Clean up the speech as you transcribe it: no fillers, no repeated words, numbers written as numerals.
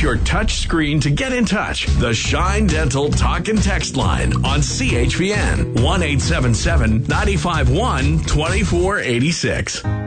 Use your touch screen to get in touch. The Shine Dental Talk and Text line on CHPN 1-877-951-2486.